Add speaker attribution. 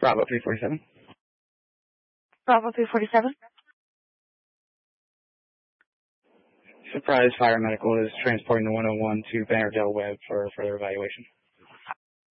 Speaker 1: Bravo 347.
Speaker 2: Bravo 347.
Speaker 1: Surprise Fire Medical is transporting the 101 to Bannerdale Webb for further evaluation.